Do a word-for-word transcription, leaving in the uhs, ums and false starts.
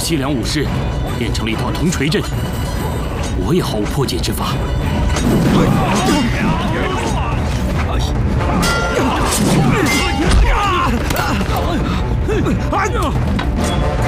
西凉武士练成了一套铜锤阵，我也毫无破解之法。